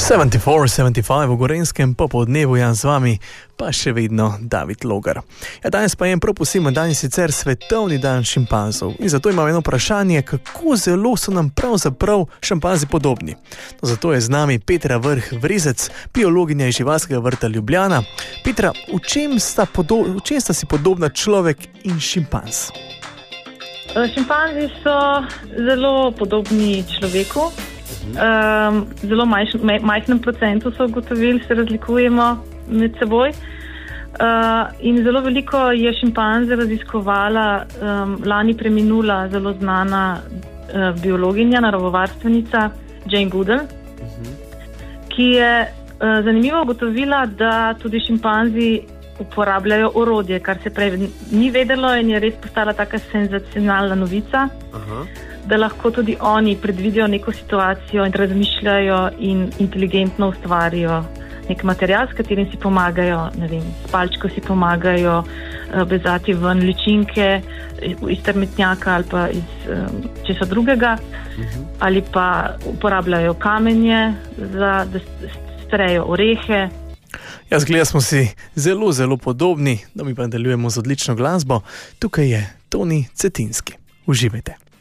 74-75 v Gorenjskem popoldnevu, ja, z vami pa še vedno David Logar. Ja, danes pa je prav poseben dan, sicer svetovni dan šimpanzov. In zato imam eno vprašanje, kako zelo so nam pravzaprav šimpanzi podobni. No, zato je z nami Petra Vrh-Vrezec, biologinja iz Živalskega vrta Ljubljana. Petra, v čem sta si podobna človek in šimpanz? Šimpanzi so zelo podobni človeku. Zelo majhnem procentu so ugotovili, se razlikujemo med seboj. In zelo veliko je šimpanze raziskovala lani preminula zelo znana biologinja, naravovarstvenica Jane Goodall, ki je zanimivo ugotovila, da tudi šimpanzi uporabljajo orodje, kar se prej ni vedelo in je res postala taka senzacionalna novica. Da lahko tudi oni predvidijo neko situacijo in razmišljajo in inteligentno ustvarijo nek material, s katerim si pomagajo, ne vem, s palčko si pomagajo bezati ven ličinke iz termitnjaka ali pa iz česa drugega, ali pa uporabljajo kamenje, da strejo orehe. Ja, zgleda smo si zelo, zelo podobni, da mi pa nadaljujemo z odlično glasbo. Tukaj je Toni Cetinski. Uživajte.